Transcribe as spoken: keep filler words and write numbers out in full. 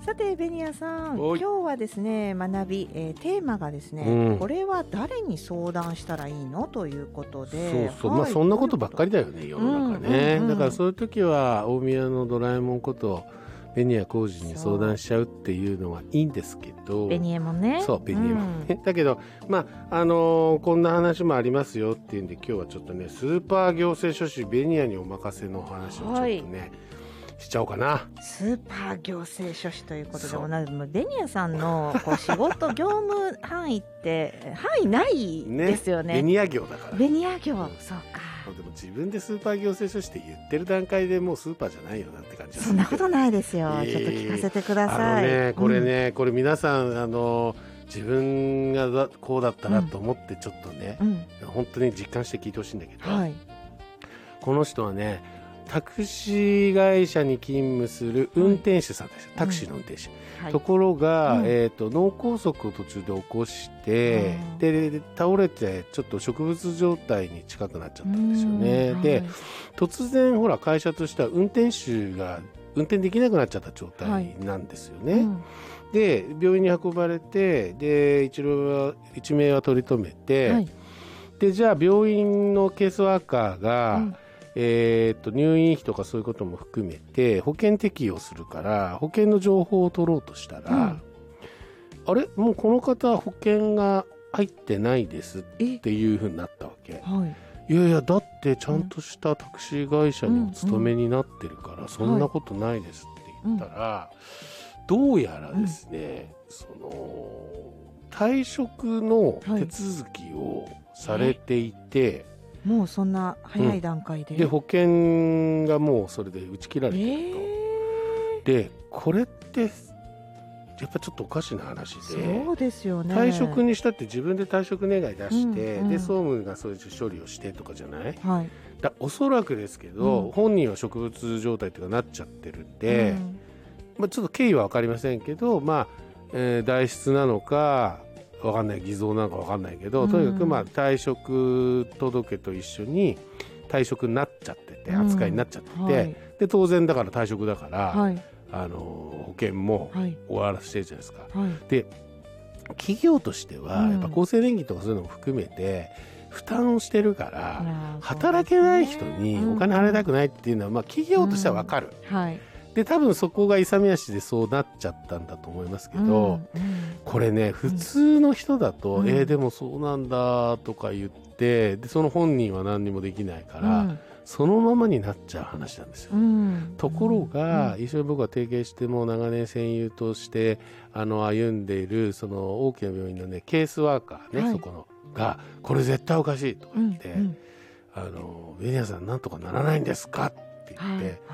さてベニヤさん、 おい今日はですね学び、えーテーマがですね、 うんこれは誰に相談したらいいのということで、 そうそう、 はいまあそんなことばっかりだよね、世の中ね、 うんうんうんだからそういう時は大宮のドラえもんことベニヤ浩二に相談しちゃうっていうのはいいんですけど、 ベニエモンね、 そうベニヤもね、だけどまああのーこんな話もありますよっていうんで、今日はちょっとねスーパー行政書士ベニヤにお任せの話をちょっとね、しちゃおうかな。 スーパー行政書士ということで、 そう同じもうベニヤさんのこう仕事業務範囲って範囲ないですよね。 ベニヤ業だから。 ベニヤ業、 うんそうか。 でも自分でスーパー行政書士って言ってる段階でもうスーパーじゃないよなって感じですそんなことないですよ。 えーちょっと聞かせてくだあさい。 のねこれね、これ皆さんあの自分がだこうだったなと思ってちょっとね、 うん、うん本当に実感して聞いてほしいんだけど、 はい。 この人はねタクシー会社に勤務する運転手さんですよ、タクシーの運転手、 はいところが、 うんえー、と脳梗塞を途中で起こしてあーでで倒れてちょっと植物状態に近くなっちゃったんですよね、 うんではい突然ほら会社としては運転手が運転できなくなっちゃった状態なんですよね、 うんで病院に運ばれてで一郎は一命は取り留めて、 はいでじゃあ病院のケースワーカーが、 うんえー、と入院費とかそういうことも含めて保険適用するから保険の情報を取ろうとしたら、 うんあれもうこの方保険が入ってないですっえていう風になったわけ。 はいいやいやだってちゃんとしたタクシー会社にお勤めになってるから、そんなことないですって言ったら、どうやらですね、その退職の手続きをされていて、 もうそんな早い段階で、 で保険がもうそれで打ち切られてると、 えでこれってやっぱちょっとおかしな話ー、 でそうですよね。 退職にしたって自分で退職願い出して、 うんうんで総務がそういう処理をしてとかじゃない、 はい、 だおそらくですけど、 うん本人は植物状態というかなっちゃってるんで、 うんまあ、ちょっと経緯は分かりませんけど、まあえー代筆なのか分かんない偽造なのか分かんないけど、 うんとにかくまあ退職届と一緒に退職になっちゃってて、 うん扱いになっちゃってて、 はいで当然だから退職だから、 はいあの保険もはい終わらせてるじゃないですか。 はいで企業としてはうんやっぱ厚生年金とかそういうのも含めて負担をしてるから、 あー働けない人にそうですねお金払いたくないっていうのは、まあ、企業としては分かる、 はいで多分そこが勇み足でそうなっちゃったんだと思いますけど、 うんこれね普通の人だと、 うんえーでもそうなんだとか言ってでその本人は何にもできないから、 うんそのままになっちゃう話なんですよ、 うんところが、 うん一緒に僕は提携してもう長年戦友としてあの歩んでいるその大きな病院のねケースワーカーね、 はいそこのがこれ絶対おかしいとか言って、 うんうんあのベニヤさんなんとかならないんですかって言って、 はい